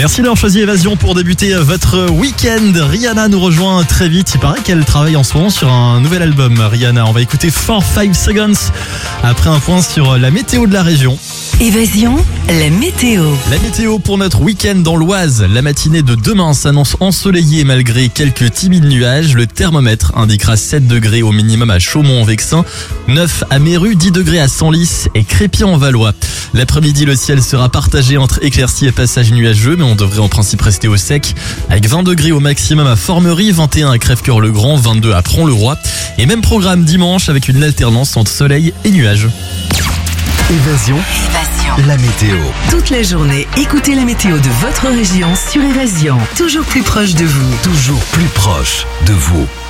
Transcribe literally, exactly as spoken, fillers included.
Merci d'avoir choisi Évasion pour débuter votre week-end. Rihanna nous rejoint très vite. Il paraît qu'elle travaille en ce moment sur un nouvel album. Rihanna, on va écouter four five seconds après un point sur la météo de la région. Évasion, la météo. La météo pour notre week-end dans l'Oise. La matinée de demain s'annonce ensoleillée malgré quelques timides nuages. Le thermomètre indiquera sept degrés au minimum à Chaumont-en-Vexin, neuf à Méru, dix degrés à Senlis et Crépy-en-Valois. L'après-midi, le ciel sera partagé entre éclaircies et passages nuageux, mais on devrait en principe rester au sec, avec vingt degrés au maximum à Formerie, vingt et un à Crèvecœur-le-Grand, vingt-deux à Prons-le-Roi. Et même programme dimanche avec une alternance entre soleil et nuages. Évasion, Évasion. la météo. Toute la journée, écoutez la météo de votre région sur Évasion. Toujours plus proche de vous. Toujours plus proche de vous.